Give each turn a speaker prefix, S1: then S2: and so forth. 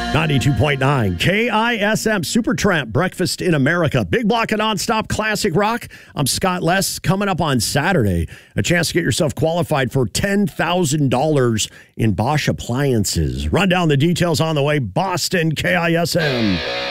S1: 92.9 KISM Supertramp Breakfast in America. Big block of nonstop classic rock. I'm Scott Less. Coming up on Saturday, a chance to get yourself qualified for $10,000 in Bosch appliances. Run down the details on the way. Boston KISM.